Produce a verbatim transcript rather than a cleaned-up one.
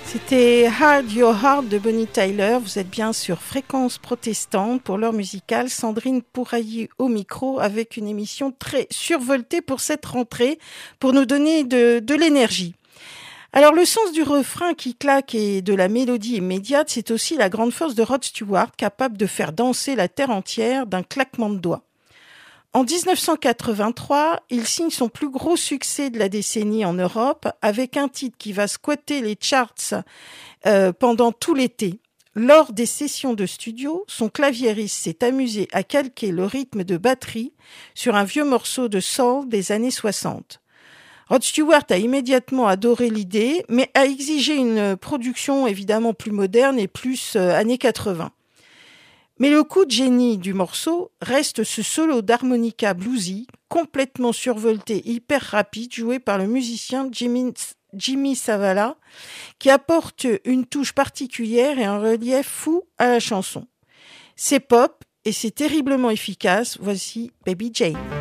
C'était Hard Your Heart de Bonnie Tyler. Vous êtes bien sur Fréquence Protestante pour l'heure musicale. Sandrine Pourailly au micro avec une émission très survoltée pour cette rentrée pour nous donner de, de l'énergie. Alors le sens du refrain qui claque et de la mélodie immédiate, c'est aussi la grande force de Rod Stewart, capable de faire danser la terre entière d'un claquement de doigts. En dix-neuf cent quatre-vingt-trois, il signe son plus gros succès de la décennie en Europe avec un titre qui va squatter les charts euh, pendant tout l'été. Lors des sessions de studio, son claviériste s'est amusé à calquer le rythme de batterie sur un vieux morceau de soul des années soixante. Rod Stewart a immédiatement adoré l'idée, mais a exigé une production évidemment plus moderne et plus euh, années quatre-vingts. Mais le coup de génie du morceau reste ce solo d'harmonica bluesy, complètement survolté, hyper rapide, joué par le musicien Jimmy, Jimmy Savala, qui apporte une touche particulière et un relief fou à la chanson. C'est pop et c'est terriblement efficace. Voici Baby Jane.